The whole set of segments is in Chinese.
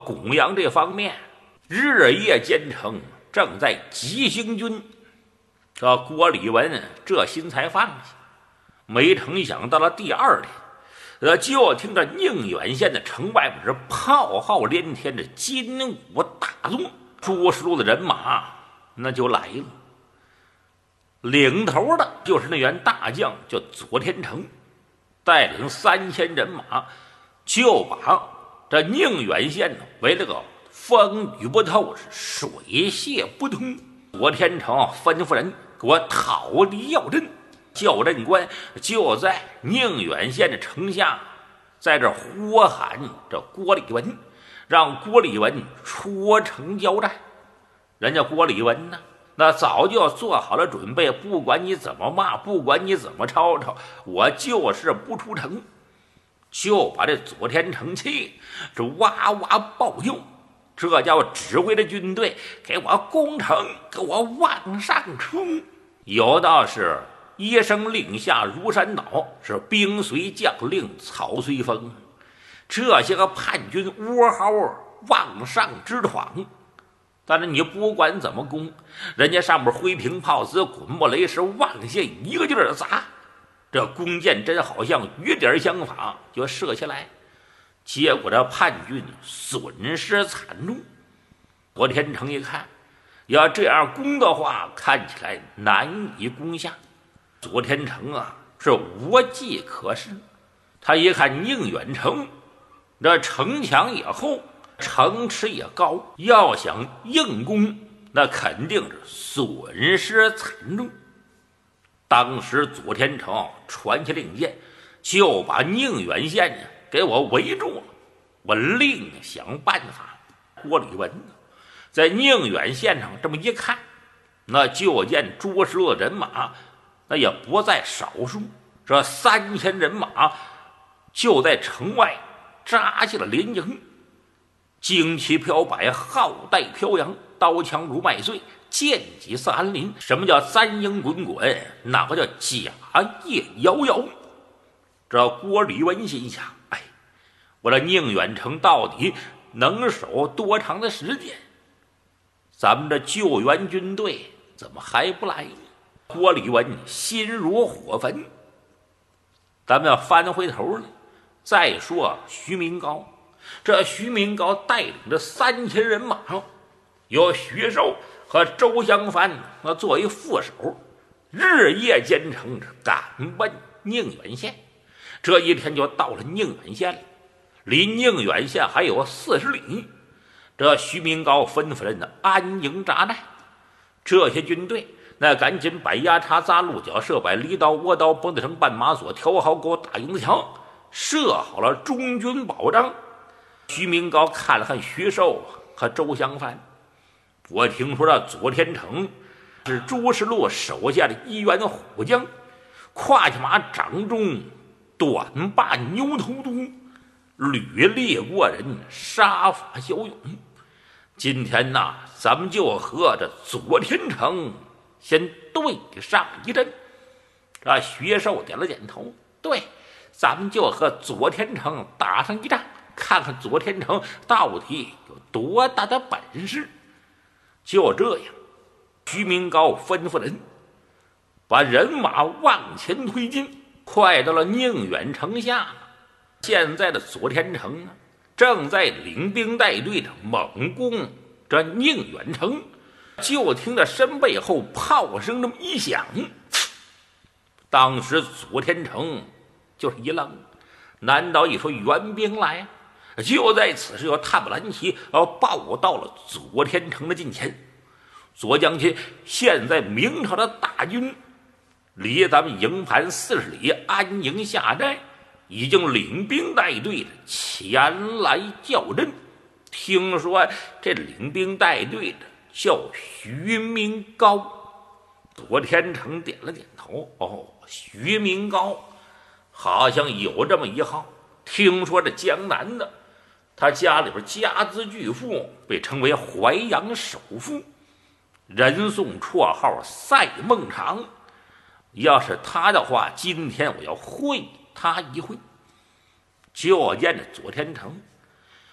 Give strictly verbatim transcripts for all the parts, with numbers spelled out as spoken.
公羊这方面日夜兼程，正在急行军。这郭李文这心才放下，没成想到了第二天，呃，就听着宁远县的城外边是炮号连天，这金鼓大作，朱石路的人马那就来了。领头的就是那员大将，叫左天成，带领三千人马，就把这宁远县呢围了个风雨不透，是水泄不通。左天成吩咐人给我讨敌要阵，校正官就在宁远县的城下，在这呼喊这郭李文，让郭李文出城交战。人家郭李文呢，那早就做好了准备，不管你怎么骂，不管你怎么吵吵，我就是不出城。就把这左天成气这哇哇暴叫，这叫指挥着军队给我攻城，给我往上冲。有道是一声令下如山倒，是兵随将令草随风。这些个叛军倭豪往上直闯，但是你不管怎么攻，人家上面挥平炮子滚木雷石往下一个劲儿砸，这弓箭真好像雨点相法就射下来，结果这叛军损失惨重。左天成一看，要这样攻的话，看起来难以攻下。左天成啊，是无计可施。他一看宁远城，这城墙也厚，城池也高，要想硬攻，那肯定是损失惨重。当时左天成传下令箭，就把宁远县给我围住了。我另想办法。郭李文在宁远县上这么一看，那就见朱石路的人马那也不在少数，这三千人马就在城外扎下了连营，旌旗飘摆，号带飘扬，刀枪如麦穗，剑戟似寒林。什么叫簪缨滚滚？哪个叫甲叶摇摇？这郭李文心想，哎，我这宁远城到底能守多长的时间？咱们这救援军队怎么还不来呢？郭李文心如火焚。咱们要翻回头来再说徐明高。这徐明高带领着三千人马，由徐寿和周襄藩那作为副手，日夜兼程赶奔宁远县。这一天就到了宁远县了，离宁远县还有四十里。这徐明高吩咐人呢安营扎寨，这些军队那赶紧摆压叉扎鹿角，设摆离刀窝刀绷子绳绊马索，调好沟打营子墙，设好了中军保障。徐明高看了看徐寿和周襄藩，我听说这左天成是朱石路手下的一员虎将，胯下马掌中，短把牛头犊，屡立过人，杀法骁勇。今天呐，咱们就和这左天成先对上一阵。这徐寿点了点头，对，咱们就和左天成打上一仗，看看左天成到底有多大的本事。就这样，徐明高吩咐人把人马往前推进，快到了宁远城下。现在的左天成呢，正在领兵带队的猛攻这宁远城。就听着身背后炮声这么一响，当时左天成就是一愣，难道一说援兵来啊？就在此时，有探马蓝旗呃报到了左天成的近前。左将军，现在明朝的大军离咱们营盘四十里，安营下寨，已经领兵带队的前来叫阵。听说这领兵带队的叫徐明高。左天成点了点头，哦，徐明高好像有这么一号。听说这江南的他家里边家资巨富，被称为淮阳首富，人送绰号赛孟尝。要是他的话，今天我要会他一会。就见着左天成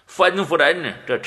吩咐人这